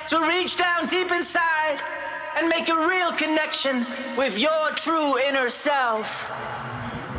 to reach down deep inside and make a real connection with your true inner self.